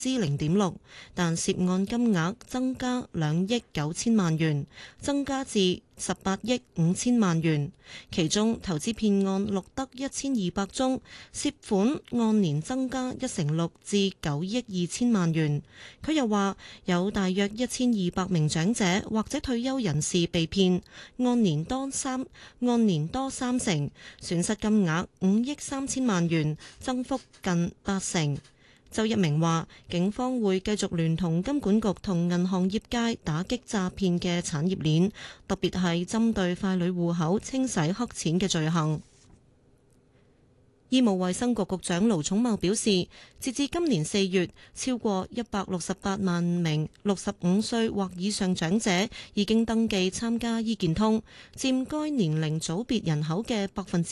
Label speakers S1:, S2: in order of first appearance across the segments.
S1: 0.6%，但涉案金額增加2億9千萬元，增加至18億5千萬元。其中投資騙案錄得1200宗，涉款按年增加6%至9億2千萬元。佢又話有大約1200名長者或者退休人士被騙，按年多三成，損失金額5億3千萬元，增幅近80%。周一鳴話，警方會繼續聯同金管局同銀行業界打擊詐騙嘅產業鏈，特別係針對傀儡戶口清洗黑錢嘅罪行。醫務衛生局局長盧寵茂表示，截至今年4月，超過168萬名65歲或以上長者已經登記參加醫健通，佔該年齡組別人口嘅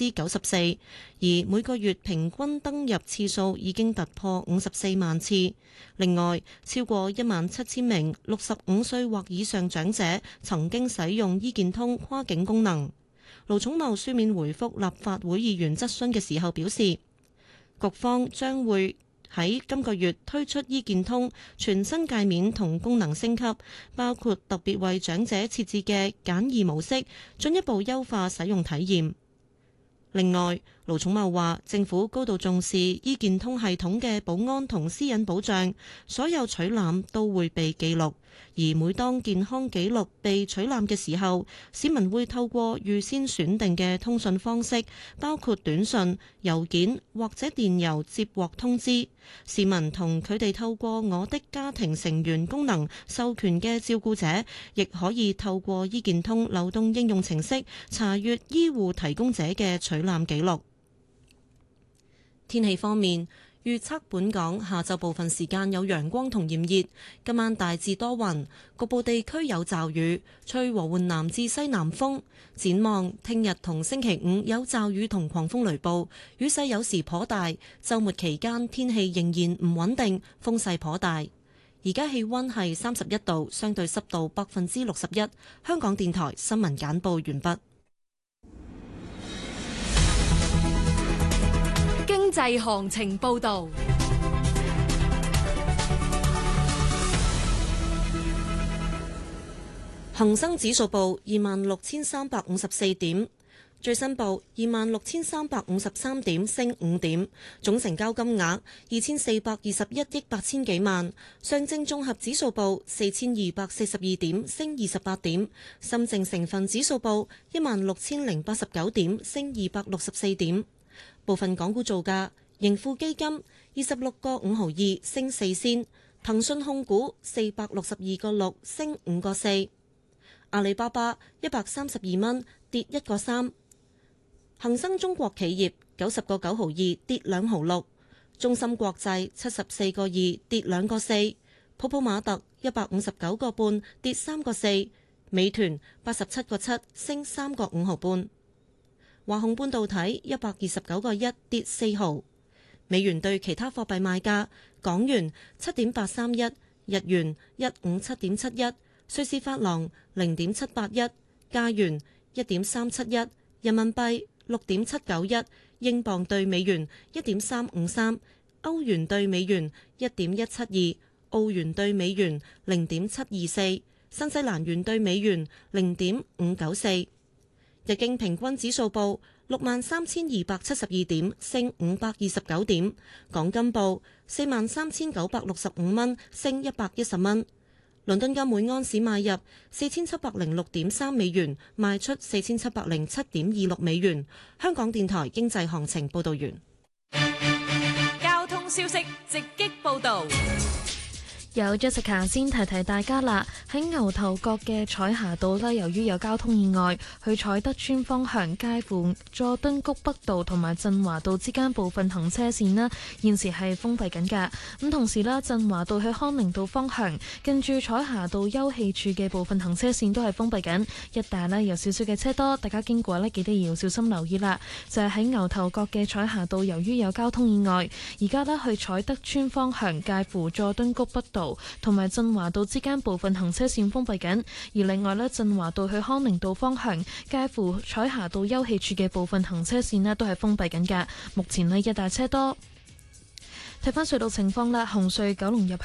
S1: 94%，而每個月平均登入次數已經突破54萬次。另外，超過17000名65歲或以上長者曾經使用醫健通跨境功能。盧寵茂書面回覆立法會議員質詢嘅時候表示，局方將會喺今個月推出醫健通全新界面同功能升級，包括特別為長者設置嘅簡易模式，進一步優化使用體驗。另外，盧寵茂話，政府高度重視醫健通系統嘅保安同私隱保障，所有取覽都會被記錄，而每當健康記錄被取覽嘅時候，市民會透過預先選定嘅通訊方式，包括短信、郵件或者電郵接獲通知。市民同佢哋透過我的家庭成員功能授權嘅照顧者，亦可以透過醫健通流動應用程式查閱醫護提供者嘅取覽記錄。天氣方面，預測本港下晝部分時間有陽光同炎熱，今晚大致多雲，局部地區有驟雨，吹和緩南至西南風。展望聽日同星期五有驟雨同狂風雷暴，雨勢有時頗大。週末期間天氣仍然唔穩定，風勢頗大。而家氣溫係31度，相對濕度61%。香港電台新聞簡報完畢。
S2: 經濟行情報道，
S1: 恒生指數報26,354點，最新報26,353點，升5點，總成交金額2,421億8千幾萬。上證綜合指數報4,242點，升28點。深證成分指數報16,089點，升264點。部分港股造價：盈富基金26個5毫2升4仙，騰訊控股462個6升5個4，阿里巴巴132蚊跌1個3，恒生中國企業90個9毫2跌2毫6，中芯國際74個2跌2個4，普普馬特159個半跌3個4，美團87個7升3個5毫半。華虹半導體129個1跌4毫，美元對其他貨幣賣價：港元7.831，日元157.71，瑞士法郎0.781，加元1.371，人民幣6.791，英鎊對美元1.353，歐元對美元1.172，澳元對美元0.724，新西蘭元對美元0.594。日經平均指數報63,272點，升529點。港金報43,965蚊，升110蚊。倫敦金每安士買入4,706.3美元，賣出4,707.26美元。香港電台經濟行情報道完。
S2: 交通消息直擊報道。
S3: 有 Jessica 先提提大家啦，喺牛頭角嘅彩霞道呢，由於有交通意外，去彩德邨方向介乎佐敦谷北道同埋振華道之間部分行車線呢，現時係封閉緊㗎。咁同時啦，振華道去康寧道方向近住彩霞道休憩處嘅部分行車線都係封閉緊，一帶呢有少少嘅車多，大家經過呢記得要小心留意啦。就係喺牛頭角嘅彩霞道，由於有交通意外，而家呢去彩德邨方向介乎佐敦谷北道同埋振華道之間部分行車線封閉緊，而另外呢，振華道去康寧道方向介乎彩霞道休憩處嘅部分行車線呢都係封閉緊㗎。目前呢一帶車多。睇返隧道情況啦，紅隧九龍入